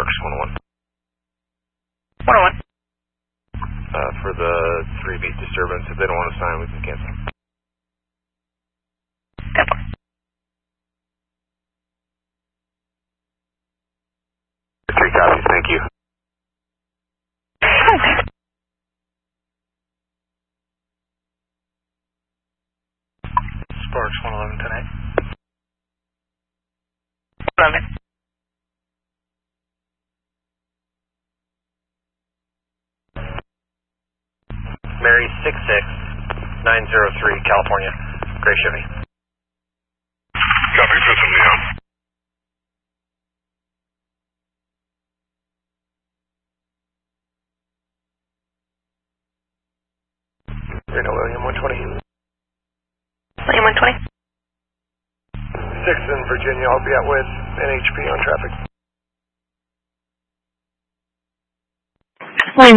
Sparks 101. 101. For the 3-beat disturbance, if they don't want to sign, we can cancel. 10-4. Three copies, thank you. Sparks 111 tonight. 11. Mary 66903, California, Gray Chevy. Copy, Vincent Leo. Reno William 120. William 120. 6 in Virginia, I'll be out with NHP on traffic.